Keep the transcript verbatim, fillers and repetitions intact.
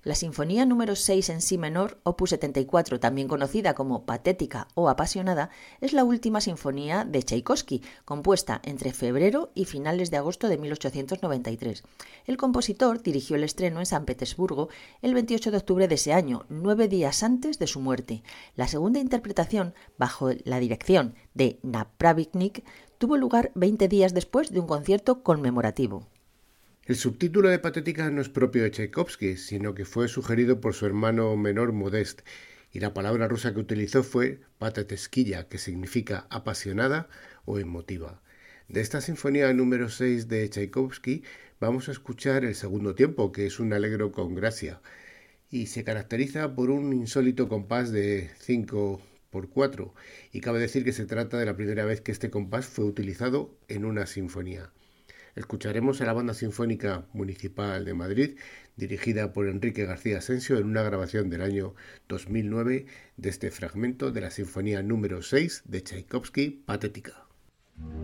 La Sinfonía número seis en si menor, opus setenta y cuatro, también conocida como Patética o Apasionada, es la última sinfonía de Tchaikovsky, compuesta entre febrero y finales de agosto de mil ochocientos noventa y tres. El compositor dirigió el estreno en San Petersburgo el veintiocho de octubre de ese año, nueve días antes de su muerte. La segunda interpretación, bajo la dirección de Napravnik, tuvo lugar veinte días después de un concierto conmemorativo. El subtítulo de Patética no es propio de Tchaikovsky, sino que fue sugerido por su hermano menor Modest, y la palabra rusa que utilizó fue pateteskaya, que significa apasionada o emotiva. De esta sinfonía número seis de Tchaikovsky vamos a escuchar el segundo tiempo, que es un allegro con gracia, y se caracteriza por un insólito compás de cinco por cuatro, y cabe decir que se trata de la primera vez que este compás fue utilizado en una sinfonía. Escucharemos a la Banda Sinfónica Municipal de Madrid, dirigida por Enrique García Asensio, en una grabación del año dos mil nueve de este fragmento de la Sinfonía número seis de Tchaikovsky, Patética.